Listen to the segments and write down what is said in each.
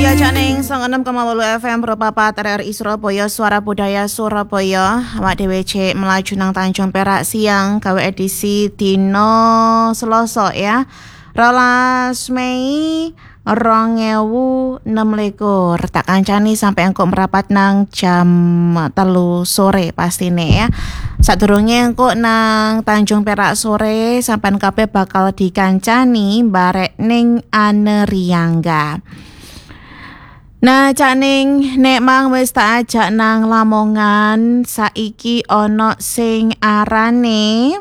Janing 96,8 FM Propapat RRI Surabaya, Suara Budaya Surabaya. Awak dhewe cek melaju nang Tanjung Perak siang gawe edisi dino Selasa ya. 12 Mei 2026 tak kancani sampai engko merapat nang jam 3 sore pastine ya. Sadurunge engko nang Tanjung Perak sore sampean kabeh bakal dikancani barek ning Aneriangga. Nah, Caning nek mang wis tak ajak nang Lamongan, saiki ana sing arane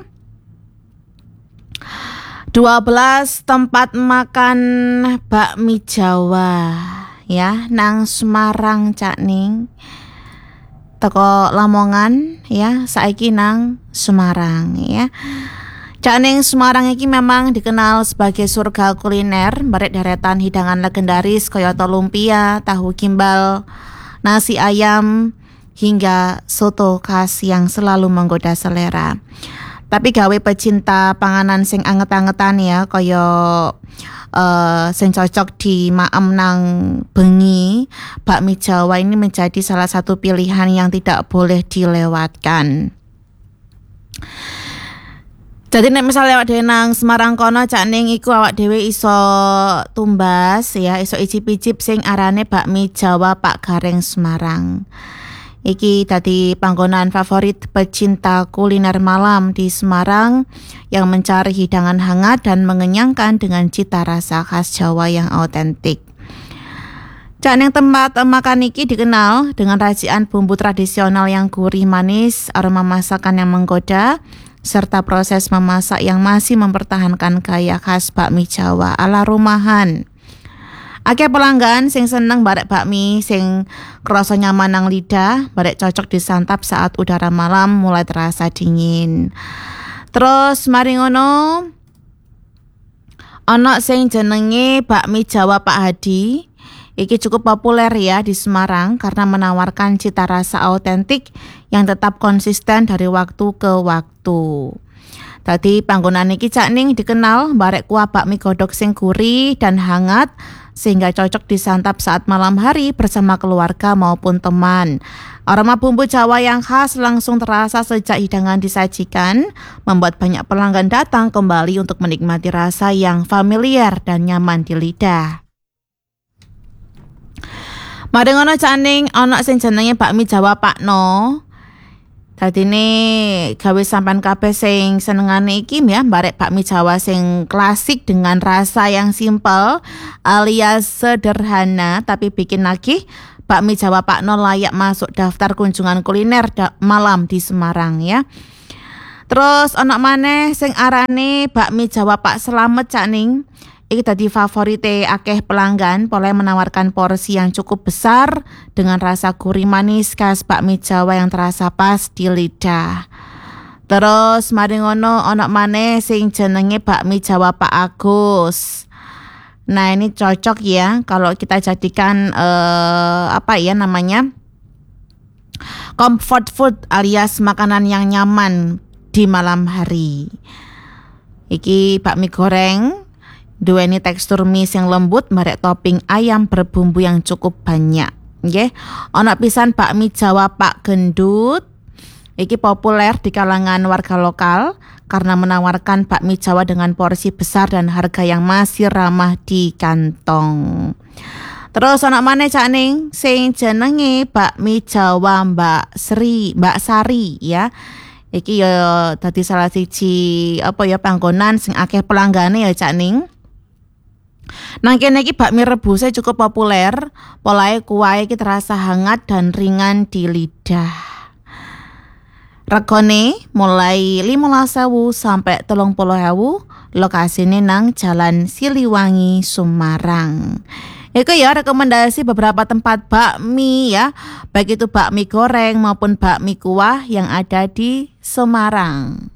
12 tempat makan bakmi Jawa ya nang Semarang, Caning. Teko Lamongan ya, saiki nang Semarang ya. Caning Semarang iki memang dikenal sebagai surga kuliner, barek deretan hidangan legendaris kayata lumpia, tahu gimbal, nasi ayam, hingga soto khas yang selalu menggoda selera. Tapi gawe pecinta panganan sing anget-angetan ya, kaya sing cocok di maem nang bengi, bakmi Jawa ini menjadi salah satu pilihan yang tidak boleh dilewatkan. Jadi nek misalnya awak dhewe nang Semarang kono Caning iku awak dhewe iso tumbas ya, iso icip-icip sing arane bakmi Jawa Pak Gareng Semarang. Iki dadi panggonan favorit pecinta kuliner malam di Semarang yang mencari hidangan hangat dan mengenyangkan dengan cita rasa khas Jawa yang autentik. Caning tempat makan iki dikenal dengan racikan bumbu tradisional yang gurih manis, aroma masakan yang menggoda, serta proses memasak yang masih mempertahankan gaya khas bakmi Jawa ala rumahan. Akeh pelanggan sing seneng barek bakmi sing krasa nyaman nang lidah, barek cocok disantap saat udara malam mulai terasa dingin. Terus mari ngono ana sing jenenge bakmi Jawa Pak Hadi. Iki cukup populer ya di Semarang karena menawarkan cita rasa autentik yang tetap konsisten dari waktu ke waktu. Tadi panggonan iki Caning dikenal barek kuah bakmi godhog sing gurih dan hangat sehingga cocok disantap saat malam hari bersama keluarga maupun teman. Aroma bumbu Jawa yang khas langsung terasa sejak hidangan disajikan, membuat banyak pelanggan datang kembali untuk menikmati rasa yang familiar dan nyaman di lidah. Mari ngono Caning ana sing jenenge bakmi Jawa Pak No. Dadine gawe sampean kabeh sing senengane iki ya barek bakmi Jawa sing klasik dengan rasa yang simpel alias sederhana tapi bikin nagih. Bakmi Jawa Pak No layak masuk daftar kunjungan kuliner malam di Semarang ya. Terus ana maneh sing arane bakmi Jawa Pak Slamet Caning. Iki tadi favorite akeh pelanggan, boleh menawarkan porsi yang cukup besar dengan rasa gurih manis khas bakmi Jawa yang terasa pas di lidah. Terus mari ngono ana maneh sing jenenge bakmi Jawa Pak Agus. Nah, ini cocok ya kalau kita jadikan comfort food alias makanan yang nyaman di malam hari. Iki bakmi goreng duweni tekstur mie yang lembut barek topping ayam berbumbu yang cukup banyak. Nggih, ana pisan bakmi Jawa Pak Gendut. Iki populer di kalangan warga lokal karena menawarkan bakmi Jawa dengan porsi besar dan harga yang masih ramah di kantong. Terus ana maneh Caning sing jenenge bakmi Jawa Mbak Sari ya. Iki ya dadi salah siji panggonan sing akeh pelanggane ya Caning. Nang kene iki bakmi rebusnya cukup populer, polahe kuahé iki terasa hangat dan ringan di lidah. Regane mulai 15.000 sampai 30.000, lokasine nang Jalan Siliwangi, Semarang. Itu ya rekomendasi beberapa tempat bakmi ya, baik itu bakmi goreng maupun bakmi kuah yang ada di Semarang.